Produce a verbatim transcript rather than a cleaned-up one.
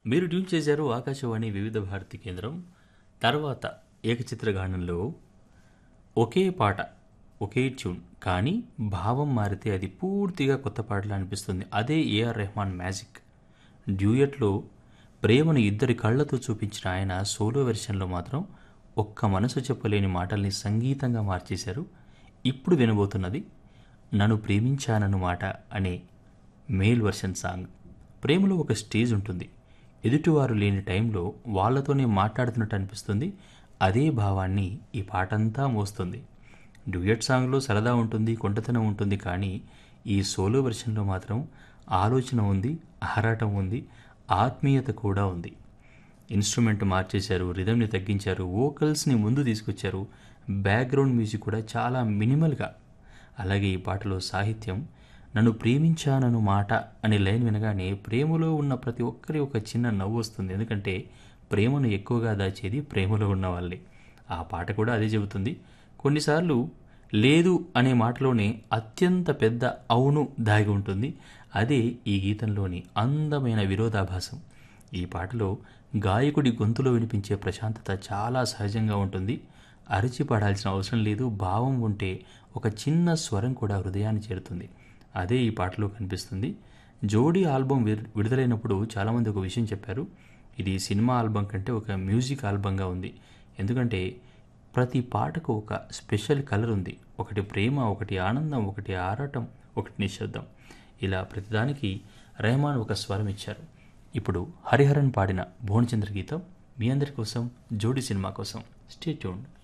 మీరు ట్యూన్ చేశారు ఆకాశవాణి వివిధ భారతి కేంద్రం. తర్వాత ఏకచిత్ర గానంలో ఒకే పాట, ఒకే ట్యూన్, కానీ భావం మారితే అది పూర్తిగా కొత్త పాటలా అనిపిస్తుంది. అదే ఏఆర్ రెహమాన్ మ్యాజిక్. డ్యూయట్లో ప్రేమను ఇద్దరి కళ్ళతో చూపించిన ఆయన సోలో వెర్షన్లో మాత్రం ఒక్క మనసు చెప్పలేని మాటల్ని సంగీతంగా మార్చేశారు. ఇప్పుడు వినబోతున్నది నన్ను ప్రేమించానను మాట అనే మేల్ వర్షన్ సాంగ్. ప్రేమలో ఒక స్టేజ్ ఉంటుంది. ఎదుటివారు లేని టైంలో వాళ్ళతోనే మాట్లాడుతున్నట్టు అనిపిస్తుంది. అదే భావాన్ని ఈ పాటంతా మోస్తుంది. డ్యూయట్ సాంగ్లో సరదా ఉంటుంది, కొంటతనం ఉంటుంది, కానీ ఈ సోలో వెర్షన్లో మాత్రం ఆలోచన ఉంది, ఆరాటం ఉంది, ఆత్మీయత కూడా ఉంది. ఇన్స్ట్రుమెంట్ మార్చేశారు, రిథమ్ని తగ్గించారు, వోకల్స్ని ముందు తీసుకొచ్చారు, బ్యాక్గ్రౌండ్ మ్యూజిక్ కూడా చాలా మినిమల్గా. అలాగే ఈ పాటలో సాహిత్యం నన్ను ప్రేమించానను మాట అనే లైన్ వినగానే ప్రేమలో ఉన్న ప్రతి ఒక్కరి ఒక చిన్న నవ్వు వస్తుంది. ఎందుకంటే ప్రేమను ఎక్కువగా దాచేది ప్రేమలో ఉన్న వాళ్ళే. ఆ పాట కూడా అదే చెబుతుంది. కొన్నిసార్లు లేదు అనే మాటలోనే అత్యంత పెద్ద అవును దాగి ఉంటుంది. అదే ఈ గీతంలోని అందమైన విరోధాభాసం. ఈ పాటలో గాయకుడి గొంతులో వినిపించే ప్రశాంతత చాలా సహజంగా ఉంటుంది. అరిచి పాడాల్సిన అవసరం లేదు. భావం ఉంటే ఒక చిన్న స్వరం కూడా హృదయాన్ని చేరుతుంది. అదే ఈ పాటలో కనిపిస్తుంది. జోడీ ఆల్బమ్ విడుదలైనప్పుడు చాలామంది ఒక విషయం చెప్పారు. ఇది సినిమా ఆల్బమ్ కంటే ఒక మ్యూజిక్ ఆల్బంగా ఉంది. ఎందుకంటే ప్రతి పాటకు ఒక స్పెషల్ కలర్ ఉంది. ఒకటి ప్రేమ, ఒకటి ఆనందం, ఒకటి ఆరాటం, ఒకటి నిశ్శబ్దం. ఇలా ప్రతిదానికి రెహమాన్ ఒక స్వరం ఇచ్చారు. ఇప్పుడు హరిహరన్ పాడిన భువనచంద్ర గీతం మీ అందరి కోసం, జోడీ సినిమా కోసం. Stay tuned.